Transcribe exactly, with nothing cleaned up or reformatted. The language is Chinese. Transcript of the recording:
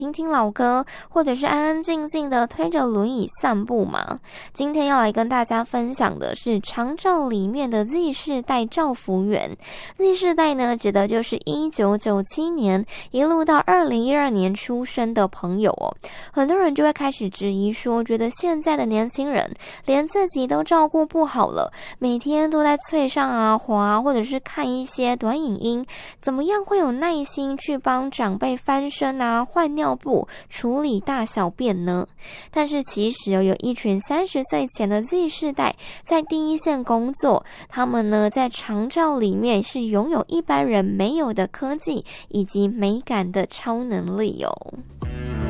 听听老歌，或者是安安静静的推着轮椅散步嘛。今天要来跟大家分享的是长照里面的 Z 世代照服员。 Z 世代呢，指的就是一九九七年一路到二零一二年出生的朋友哦。很多人就会开始质疑说，觉得现在的年轻人连自己都照顾不好了，每天都在脆上啊滑，或者是看一些短影音，怎么样会有耐心去帮长辈翻身啊、换尿布、处理大小便呢？但是其实有一群三十岁前的 Z 世代在第一线工作，他们呢在长照里面是拥有一般人没有的科技以及美感的超能力哦。